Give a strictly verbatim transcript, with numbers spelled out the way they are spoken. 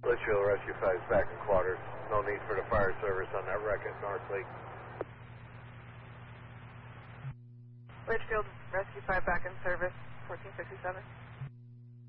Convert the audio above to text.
Litchfield Rescue five is back in quarters. No need for the fire service on that wreck at North Lake. Litchfield Rescue five back in service, fourteen sixty-seven.